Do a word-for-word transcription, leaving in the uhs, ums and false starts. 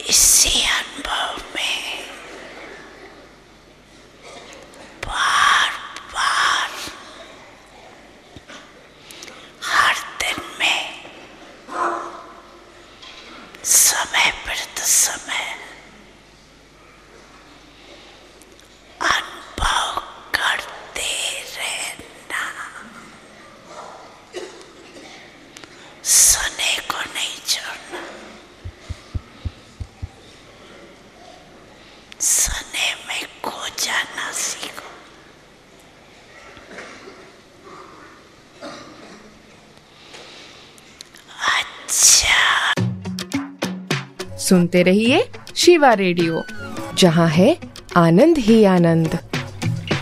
इसी अनुभव में बार बार हर दिन में समय प्रति समय अनुभव करते रहना, सुने को नहीं छोड़ना, सुने में खो जाना सीखो। अच्छा, सुनते रहिए शिवा रेडियो, जहां है आनंद ही आनंद।